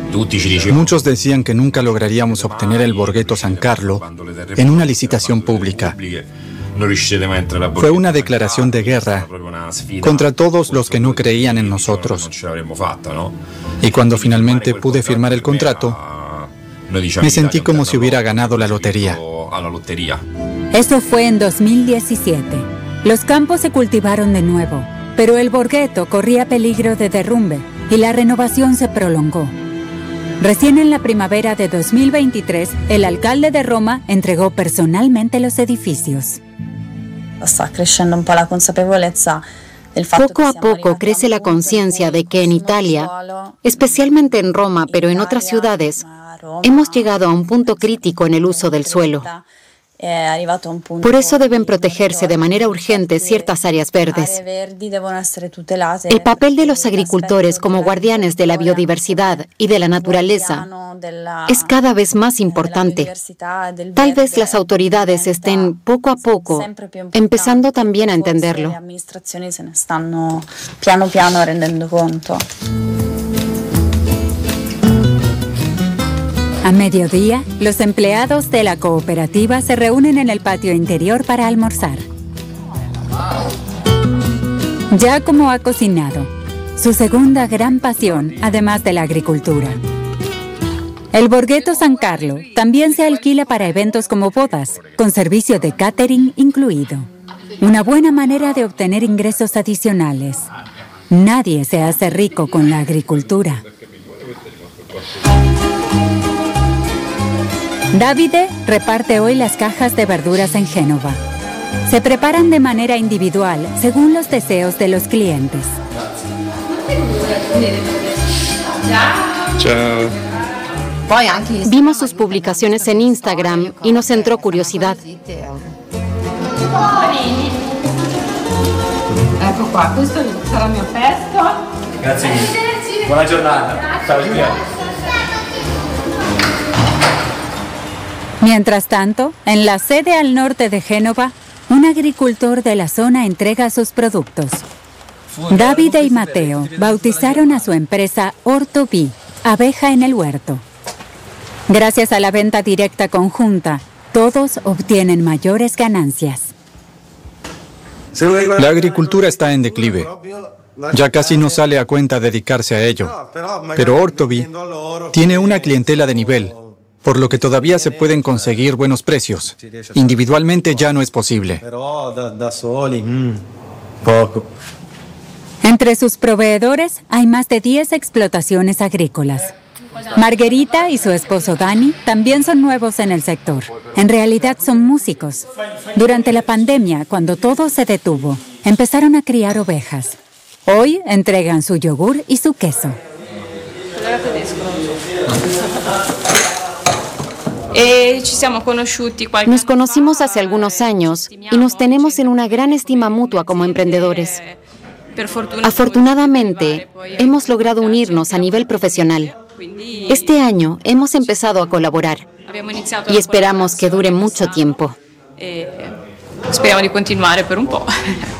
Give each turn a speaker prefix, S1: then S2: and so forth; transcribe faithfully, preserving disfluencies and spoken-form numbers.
S1: Muchos decían que nunca lograríamos obtener el Borghetto San Carlo en una licitación pública. Fue una declaración de guerra contra todos los que no creían en nosotros. Y cuando finalmente pude firmar el contrato, me sentí como si hubiera ganado la lotería.
S2: Eso fue en dos mil diecisiete. Los campos se cultivaron de nuevo, pero el Borghetto corría peligro de derrumbe y la renovación se prolongó. Recién en la primavera de dos mil veintitrés, el alcalde de Roma entregó personalmente los edificios.
S3: Poco a poco crece la conciencia de que en Italia, especialmente en Roma, pero en otras ciudades, hemos llegado a un punto crítico en el uso del suelo. Por eso deben protegerse de manera urgente ciertas áreas verdes. El papel de los agricultores como guardianes de la biodiversidad y de la naturaleza es cada vez más importante. Tal vez las autoridades estén poco a poco empezando también a entenderlo.
S2: A mediodía, los empleados de la cooperativa se reúnen en el patio interior para almorzar. Giacomo ha cocinado, su segunda gran pasión, además de la agricultura. El Borghetto San Carlo también se alquila para eventos como bodas, con servicio de catering incluido. Una buena manera de obtener ingresos adicionales. Nadie se hace rico con la agricultura. Davide reparte hoy las cajas de verduras en Génova. Se preparan de manera individual según los deseos de los clientes.
S1: Chao.
S3: Vimos sus publicaciones en Instagram y nos entró curiosidad.
S4: Ecco qua, questo sarà il mio pesto.
S5: Grazie mille. Buona giornata. Ciao Giulia.
S2: Mientras tanto, en la sede al norte de Génova, un agricultor de la zona entrega sus productos. Davide y Matteo bautizaron a su empresa Orto B, abeja en el huerto. Gracias a la venta directa conjunta, todos obtienen mayores ganancias.
S1: La agricultura está en declive. Ya casi no sale a cuenta dedicarse a ello. Pero Orto B tiene una clientela de nivel, por lo que todavía se pueden conseguir buenos precios. Individualmente ya no es posible.
S2: Entre sus proveedores hay más de diez explotaciones agrícolas. Margherita y su esposo Dani también son nuevos en el sector. En realidad son músicos. Durante la pandemia, cuando todo se detuvo, empezaron a criar ovejas. Hoy entregan su yogur y su queso.
S3: Nos conocimos hace algunos años y nos tenemos en una gran estima mutua como emprendedores. Afortunadamente, hemos logrado unirnos a nivel profesional. Este año hemos empezado a colaborar y esperamos que dure mucho tiempo.
S4: Speriamo di continuare per un po'.